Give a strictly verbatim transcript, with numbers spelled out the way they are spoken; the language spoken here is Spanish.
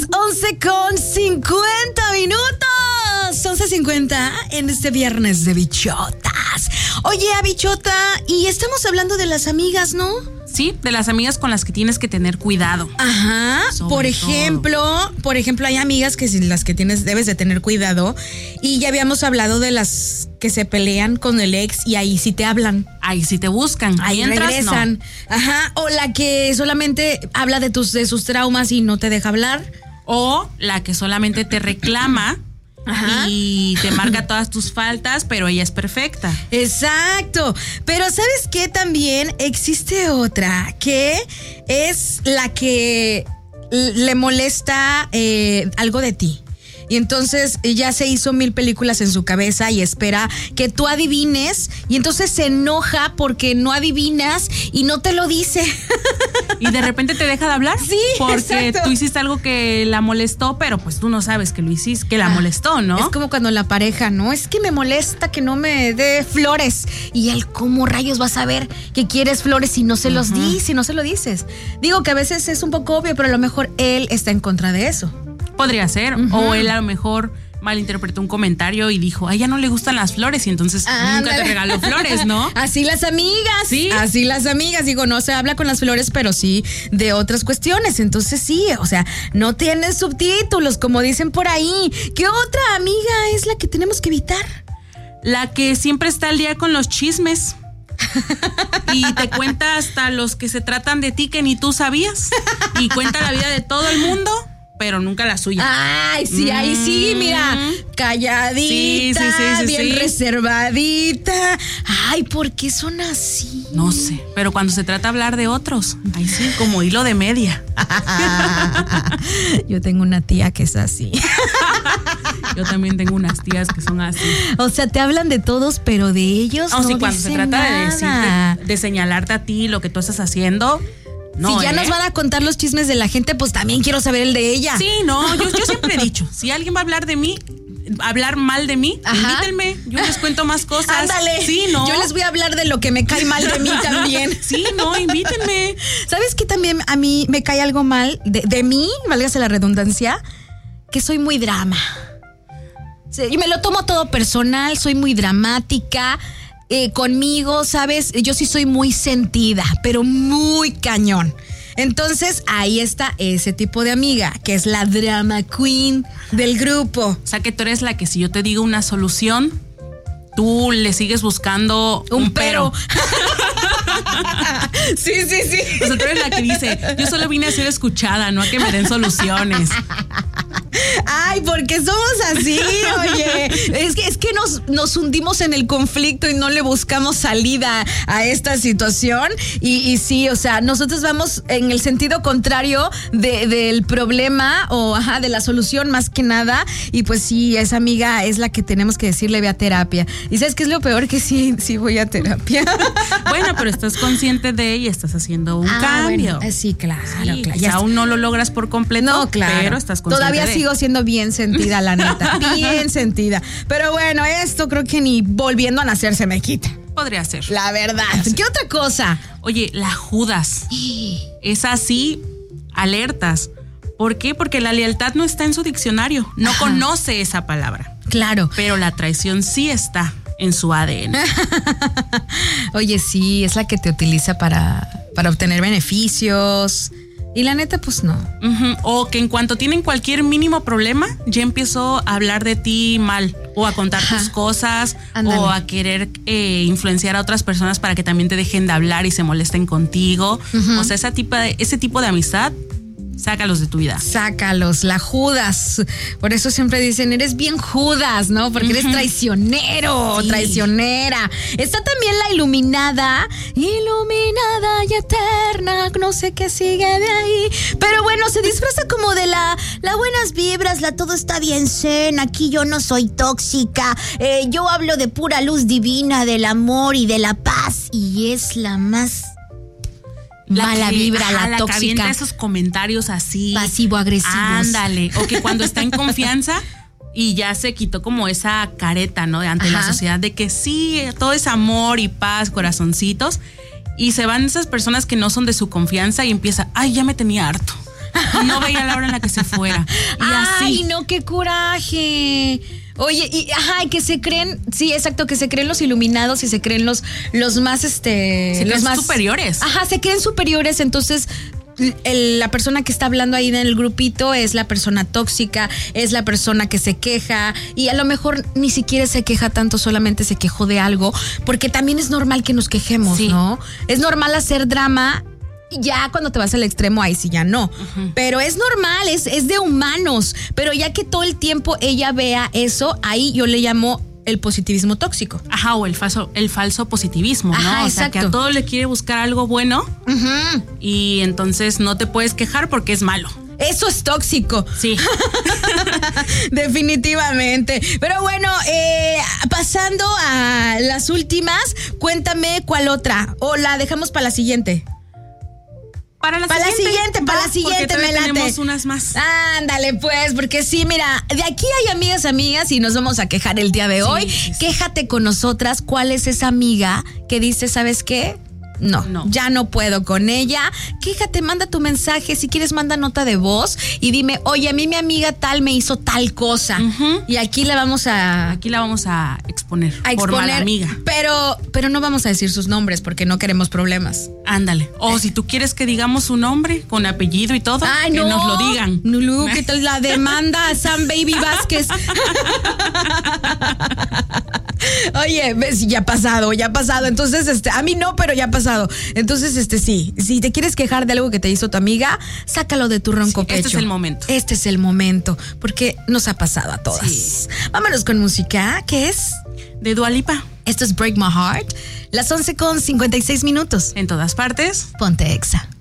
once con cincuenta minutos. once cincuenta en este viernes de bichotas. Oye, a bichota, y estamos hablando de las amigas, ¿no? Sí, de las amigas con las que tienes que tener cuidado. Ajá. Por ejemplo, todo. por ejemplo, hay amigas que sin las que tienes debes de tener cuidado. Y ya habíamos hablado de las que se pelean con el ex y ahí sí te hablan. Ahí sí te buscan. Ahí Mientras, regresan. No. Ajá. O la que solamente habla de tus de sus traumas y no te deja hablar. O la que solamente te reclama. Ajá. Y te marca todas tus faltas, pero ella es perfecta. Exacto. Pero ¿sabes qué? También existe otra que es la que le molesta eh, algo de ti. Y entonces ya se hizo mil películas en su cabeza y espera que tú adivines. Y entonces se enoja porque no adivinas y no te lo dice. Y de repente te deja de hablar. Sí, porque exacto. tú hiciste algo que la molestó, pero pues tú no sabes que lo hiciste, que la ah, molestó, ¿no? Es como cuando la pareja, ¿no? Es que me molesta que no me dé flores. Y él, ¿cómo rayos va a saber que quieres flores si no se los uh-huh. di, si no se lo dices? Digo que a veces es un poco obvio, pero a lo mejor él está en contra de eso. Podría ser, uh-huh. o él a lo mejor malinterpretó un comentario y dijo, a ella no le gustan las flores y entonces ah, nunca te regaló flores, ¿no? Así las amigas, ¿sí? Así las amigas, digo, no se habla con las flores, pero sí de otras cuestiones, entonces sí, o sea, no tienen subtítulos, como dicen por ahí. ¿Qué otra amiga es la que tenemos que evitar? La que siempre está al día con los chismes. Y te cuenta hasta los que se tratan de ti que ni tú sabías. Y cuenta la vida de todo el mundo, pero nunca la suya. Ay, sí, mm. ahí sí, mira, calladita, sí, sí, sí, sí, bien sí. reservadita. Ay, ¿por qué son así? No sé, pero cuando se trata de hablar de otros, ahí sí, como hilo de media. Yo tengo una tía que es así. Yo también tengo unas tías que son así. O sea, te hablan de todos, pero de ellos no, no sí, cuando se trata nada. de decirte, de señalarte a ti lo que tú estás haciendo. No, si ya ¿eh? nos van a contar los chismes de la gente, pues también quiero saber el de ella. Sí, no, yo, yo siempre he dicho, si alguien va a hablar de mí, hablar mal de mí, ajá, invítenme, yo les cuento más cosas. Ándale, sí, no. Yo les voy a hablar de lo que me cae mal de mí también. Sí, no, invítenme. ¿Sabes qué también a mí me cae algo mal de, de mí, válgase la redundancia? Que soy muy drama. Sí, y me lo tomo todo personal, soy muy dramática. Eh, conmigo, ¿sabes? Yo sí soy muy sentida, pero muy cañón. Entonces, ahí está ese tipo de amiga, que es la drama queen del grupo. O sea, que tú eres la que si yo te digo una solución, tú le sigues buscando un, un pero. pero. Sí, sí, sí. O sea, tú eres la que dice, yo solo vine a ser escuchada, no a que me den soluciones. Ay, porque somos así, oye. Es que, es que nos, nos hundimos en el conflicto y no le buscamos salida a esta situación. Y, y sí, o sea, nosotros vamos en el sentido contrario de, del problema o ajá, de la solución más que nada. Y pues sí, esa amiga es la que tenemos que decirle ve a terapia. ¿Y sabes qué es lo peor? Que sí, sí voy a terapia. Bueno, pero estás consciente de ella y estás haciendo un ah, cambio. Bueno, sí, claro, sí, claro. Ya aún no lo logras por completo, no, claro, pero estás consciente. Todavía de... sigo siendo bien sentida, la neta. Bien sentida. Pero bueno, esto creo que ni volviendo a nacer se me quita. Podría ser. La verdad. Ser. ¿Qué otra cosa? Oye, la Judas. Es así, alertas. ¿Por qué? Porque la lealtad no está en su diccionario. No Ajá. conoce esa palabra. Claro. Pero la traición sí está en su A D N. Oye, sí, es la que te utiliza para, para obtener beneficios. Y la neta, pues no. Uh-huh. O que en cuanto tienen cualquier mínimo problema, ya empezó a hablar de ti mal. O a contar Ajá. tus cosas. Ándale. O a querer eh, influenciar a otras personas para que también te dejen de hablar y se molesten contigo. Uh-huh. O sea, ese tipo de, ese tipo de amistad, sácalos de tu vida. Sácalos, la Judas. Por eso siempre dicen, eres bien Judas, ¿no? Porque eres traicionero, sí. traicionera. Está también la iluminada, iluminada y eterna, no sé qué sigue de ahí. Pero bueno, se disfraza como de la, la buenas vibras, la todo está bien zen, aquí yo no soy tóxica, eh, yo hablo de pura luz divina, del amor y de la paz, y es la más... La mala que, vibra, la, la tóxica. La que avienta esos comentarios así. Pasivo-agresivos. Ándale. O que cuando está en confianza y ya se quitó como esa careta, ¿no? Ante Ajá. la sociedad de que sí, todo es amor y paz, corazoncitos. Y se van esas personas que no son de su confianza y empieza, ay, ya me tenía harto. no veía la hora en la que se fuera. Y Ay, así. no, qué coraje. Oye, y ajá, y que se creen, sí, exacto, que se creen los iluminados y se creen los, los más, este, Se los creen más superiores. Ajá, se creen superiores, entonces el- la persona que está hablando ahí en el grupito es la persona tóxica, es la persona que se queja y a lo mejor ni siquiera se queja tanto, solamente se quejó de algo, porque también es normal que nos quejemos, Sí. ¿no? Es normal hacer drama. Ya cuando te vas al extremo, ahí sí ya no. Uh-huh. Pero es normal, es, es de humanos. Pero ya que todo el tiempo ella vea eso, ahí yo le llamo el positivismo tóxico. Ajá, o el falso, el falso positivismo, Ajá, ¿no? O exacto. sea, que a todo le quiere buscar algo bueno Uh-huh. y entonces no te puedes quejar porque es malo. Eso es tóxico. Sí. Definitivamente. Pero bueno, eh, pasando a las últimas, cuéntame cuál otra. O la dejamos para la siguiente. Para la Para la siguiente, siguiente, para va, la siguiente, porque me late. tenemos unas más. Ándale, pues, porque sí, mira, de aquí hay amigas, amigas, y nos vamos a quejar el día de hoy. Sí, sí, sí. Quéjate con nosotras. ¿Cuál es esa amiga que dice, ¿sabes qué? No, No. ya no puedo con ella. Quéjate, manda tu mensaje. Si quieres, manda nota de voz y dime, oye, a mí mi amiga tal me hizo tal cosa. Ujú. Y aquí la vamos a, Aquí la vamos a exponer, a por exponer. mala amiga. Pero, pero no vamos a decir sus nombres porque no queremos problemas. Ándale. O si tú quieres que digamos su nombre con apellido y todo, Ay, que no. nos lo digan. Nulu, ¿qué tal la demanda a Sam Baby Vázquez? Oye, ves, ya ha pasado, ya ha pasado. Entonces, este, a mí no, pero ya ha pasado. Entonces, este, sí, si te quieres quejar de algo que te hizo tu amiga, sácalo de tu ronco Sí, pecho. este es el momento. Este es el momento, porque nos ha pasado a todas. Sí. Vámonos con música, ¿qué es? De Dua Lipa. Esto es Break My Heart, las once con cincuenta y seis minutos. En todas partes. Ponte Exa.